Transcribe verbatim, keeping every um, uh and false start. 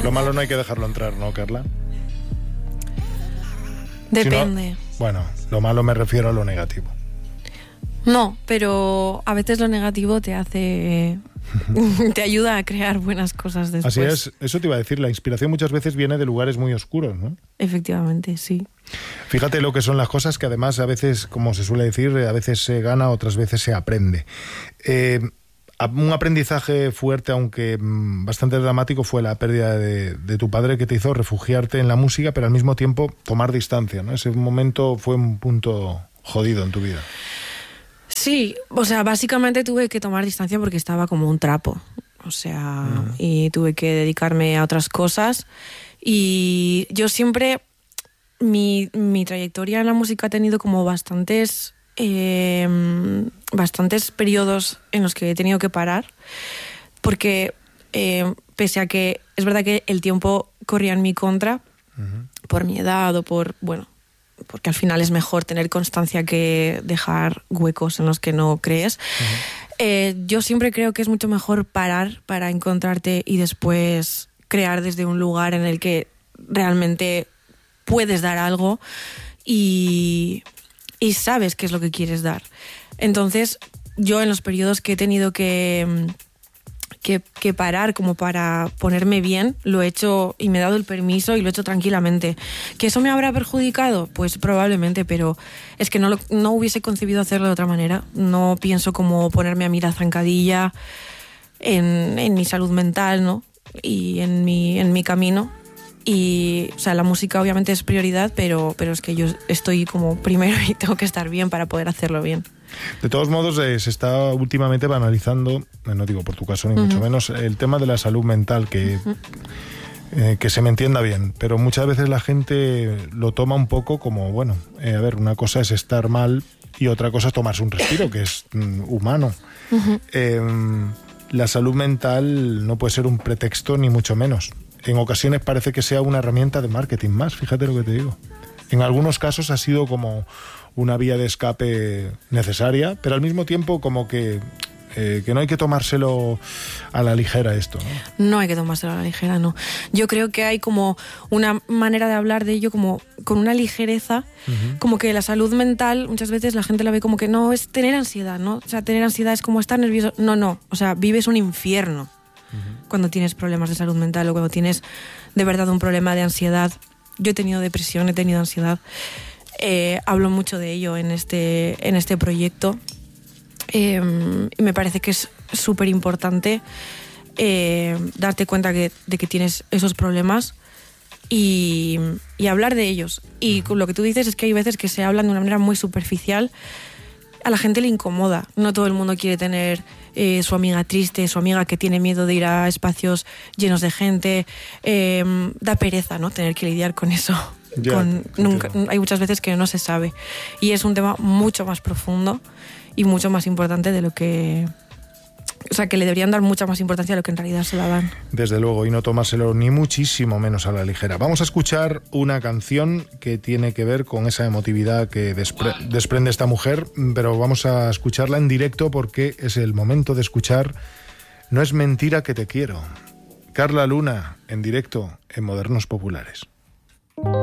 Lo malo no hay que dejarlo entrar, ¿no, Carla? Depende. Si no, bueno, lo malo me refiero a lo negativo. No, pero a veces lo negativo te hace... te ayuda a crear buenas cosas después. Así es, eso te iba a decir, la inspiración muchas veces viene de lugares muy oscuros, ¿no? Efectivamente, sí. Fíjate lo que son las cosas que además a veces, como se suele decir, a veces se gana, otras veces se aprende. Eh, un aprendizaje fuerte, aunque bastante dramático, fue la pérdida de, de tu padre, que te hizo refugiarte en la música, pero al mismo tiempo tomar distancia, ¿no? Ese momento fue un punto jodido en tu vida. Sí, o sea, básicamente tuve que tomar distancia porque estaba como un trapo, o sea, uh-huh. y tuve que dedicarme a otras cosas. Y yo siempre, mi, mi trayectoria en la música ha tenido como bastantes, eh, bastantes periodos en los que he tenido que parar, porque eh, pese a que es verdad que el tiempo corría en mi contra, uh-huh. por mi edad o por, bueno... porque al final es mejor tener constancia que dejar huecos en los que no crees. Uh-huh. Eh, yo siempre creo que es mucho mejor parar para encontrarte y después crear desde un lugar en el que realmente puedes dar algo y, y sabes qué es lo que quieres dar. Entonces, yo en los periodos que he tenido que... Que, que parar como para ponerme bien, lo he hecho y me he dado el permiso y lo he hecho tranquilamente. ¿Que eso me habrá perjudicado? Pues probablemente, pero es que no, lo, no hubiese concebido hacerlo de otra manera. No pienso como ponerme a mí la zancadilla en, en mi salud mental, ¿no? Y en mi, en mi camino. Y, o sea, la música obviamente es prioridad, pero, pero es que yo estoy como primero y tengo que estar bien para poder hacerlo bien. De todos modos, eh, se está últimamente banalizando, eh, no digo por tu caso ni uh-huh. mucho menos, el tema de la salud mental, que, uh-huh. eh, que se me entienda bien, pero muchas veces la gente lo toma un poco como, bueno, eh, a ver, una cosa es estar mal y otra cosa es tomarse un respiro, que es mm, humano. Uh-huh. Eh, la salud mental no puede ser un pretexto ni mucho menos. En ocasiones parece que sea una herramienta de marketing más, fíjate lo que te digo. En algunos casos ha sido como una vía de escape necesaria, pero al mismo tiempo como que, eh, que no hay que tomárselo a la ligera esto, ¿no? No hay que tomárselo a la ligera, no. Yo creo que hay como una manera de hablar de ello como con una ligereza, uh-huh. como que la salud mental muchas veces la gente la ve como que no, es tener ansiedad, ¿no? O sea, tener ansiedad es como estar nervioso. No, no, o sea, vives un infierno uh-huh. cuando tienes problemas de salud mental o cuando tienes de verdad un problema de ansiedad. Yo he tenido depresión, he tenido ansiedad. Eh, hablo mucho de ello en este, en este proyecto. Eh, y me parece que es súper importante eh, darte cuenta que, de que tienes esos problemas y, y hablar de ellos. Y uh-huh. lo que tú dices es que hay veces que se hablan de una manera muy superficial. A la gente le incomoda. No todo el mundo quiere tener eh, su amiga triste, su amiga que tiene miedo de ir a espacios llenos de gente. Eh, da pereza, ¿no? Tener que lidiar con eso. Ya, con, nunca, hay muchas veces que no se sabe. Y es un tema mucho más profundo y mucho más importante de lo que... O sea, que le deberían dar mucha más importancia a lo que en realidad se la dan. Desde luego, y no tomárselo ni muchísimo menos a la ligera. Vamos a escuchar una canción que tiene que ver con esa emotividad que despre- desprende esta mujer, pero vamos a escucharla en directo porque es el momento de escuchar No es mentira que te quiero. Carla Luna, en directo, en Modernos Populares.